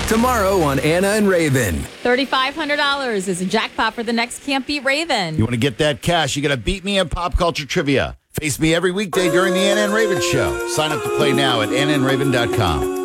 Tomorrow on Anna and Raven. $3,500 is a jackpot for the next Can't Beat Raven. You want to get that cash, you got to beat me in pop culture trivia. Face me every weekday during the Anna and Raven show. Sign up to play now at AnnaandRaven.com.